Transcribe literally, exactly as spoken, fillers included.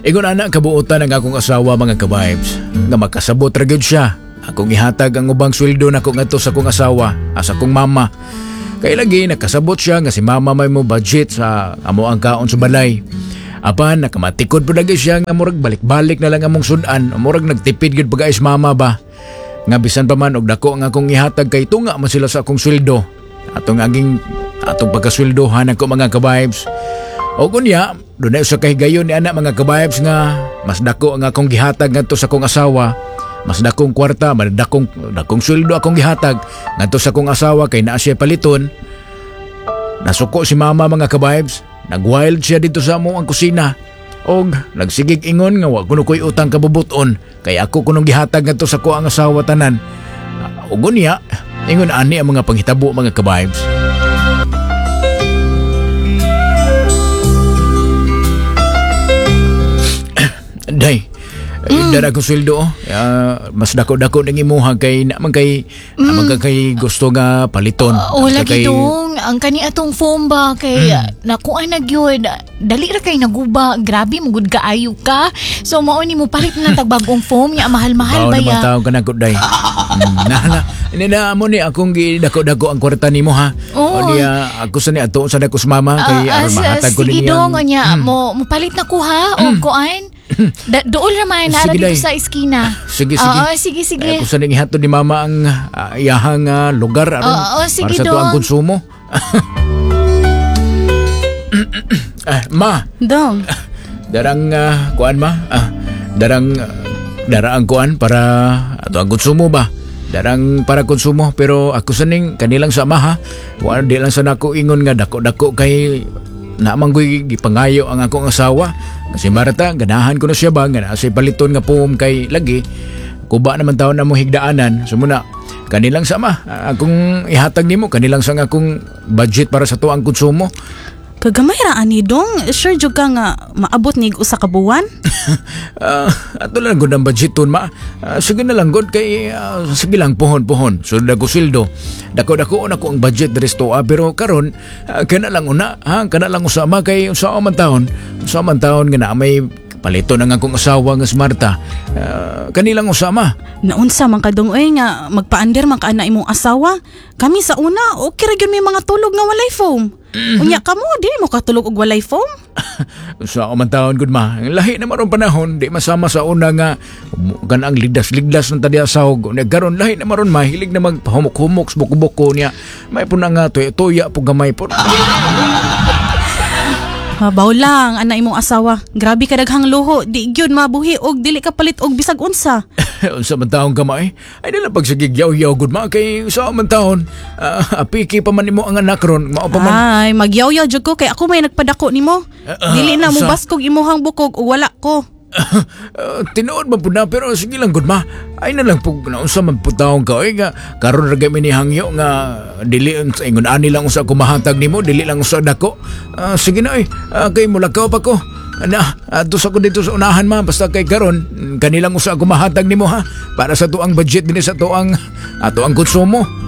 Ingon ana kabuutan ang akong asawa mga ka-vibes. Nga makasabot ra gyud siya. Akong ihatag ang ubang sweldo nako ngadto sa akong asawa, as akong mama. Kay lagi nakasabot siya nga si mama may mo budget sa amo ang kaon sa balay. Apan nakamatikod pud lagi siya nga murag balik-balik na lang among sudan, murag nagtipid gyud pag-ais mama ba. Nga bisan pa man og dako nga akong ihatag kay tunga man sila sa akong sweldo. Atong aging atong pagkasweldohan ako mga ka-vibes. O kunya, dunay usa ka higayon ni ana mga ka-vibes nga mas dako nga akong gihatag ngadto sa akong asawa. Mas dakong kwarta, mas dakong, dakong sweldo akong gihatag ngadto sa akong asawa kay naa siya paliton. Nasuko si mama mga ka-vibes. Nag-wild siya dito sa amo ang kusina. Og nagsigig ingon nga wa kuno koy utang kabubuton kay ako kunong gihatag ngadto sa ko ang asawa tanan. Og unya, ingon ani ang mga panghitabo mga ka-vibes. Day, mm. dara ko sweldo uh, mas dako-dako ning imuha kay naman kay mm. naman ka kay gusto nga paliton. Uh, wala kay gidong ang kani atong foam ba kay mm. nakuha na gyud dali ra kay naguba, grabe mo gud kaayo ka. So mao ni mo palit na tag bag-ong foam nya mahal-mahal ba ya. Naman taw kana gud day. mm, na na ini na mo ni akong gidako-dako ang kwarta nimo ha. Oh. O niya ako sa ni ato sa dako sa mama kay uh, aron mahatag ko niya. Sige dong nya mm. mo mo palit na ko ha mm. o kuan. Da, dool naman nara dito sa iskina. Sige sige. Oo, sige sige. Ay, kung saan ihatod ni mama ang uh, iyahang uh, lugar aron Oo, sige, para sa tuang konsumo. ah, ma. Dong. Darang uh, kuan ma. Ah, darang uh, darang kuan para ato ang konsumo ba. Darang para konsumo pero ako saning kanilang sama ha. Wa di lang sa nako ingon nga dako-dako kay na manggoy gipangayo ang akong asawa kasi Marta ganahan ko na siya ba nga sa paliton nga pum kay lagi kuba naman taon na mo higdaanan so muna kanilang sama akong ihatag nimo kanilang sang akong budget para sa tuang konsumo. Kagamay ra ani dong, sure jud ka nga maabot nig usa ka buwan? uh, ato lang gud ang budgeton ma. Uh, sige na lang gud kay uh, sige lang pohon-pohon. So dako sweldo. Dako-dako na ko ang budget resto ah, pero karon uh, kana lang una ha kana lang usama kay usa man taon. Usa man taon nga na may palito na nga akong asawa nga si Marta. Uh, kanilang usama. Naunsa man kadong oy nga magpa-under man ka ana imong asawa. Kami sa una okay ra gyud may mga tulog nga walay foam. Mm-hmm. Unya kamo di mo katulog og walay foam? Sa so, man taon gud ma. Lahi na maron panahon di masama sa una nga kanang ligdas-ligdas ng tadi asawg. Nagkaron lahi na maron mahilig na magpahumok-humok buko-buko niya. May puna nga toy-toya po gamay po. Mabaw lang ana imong asawa. Grabe ka daghang luho. Di gyud mabuhi og dili ka palit og bisag unsa. Unsa man taon kamay? Ay dala pagsagigyaw-yaw gud ma kay sa man taon. Uh, apiki pa man nimo ang anak ron. Mao pa man. Ay, magyaw-yaw jud ko kay ako may nagpadako nimo. Uh, dili na mo sa... baskog imuhang bukog o wala ko. Uh, tinuod man po na pero sige lang gud ma ay na lang po naunsa man po taong ka ay nga karon ra gami ni hangyo nga dili ingon ani lang usa ko mahatag nimo dili lang usa dako uh, sige na ay uh, kay mulakaw pa ko ana adto sa ko dito sa unahan ma basta kay karon kanilang usa ko mahatag nimo ha para sa tuang budget dinhi sa tuang ato ang konsumo.